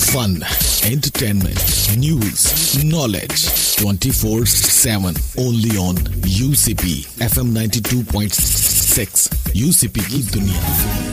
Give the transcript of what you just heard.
Fun, entertainment, news, knowledge 24/7 only on UCP FM 92.6 UCP की दुनिया।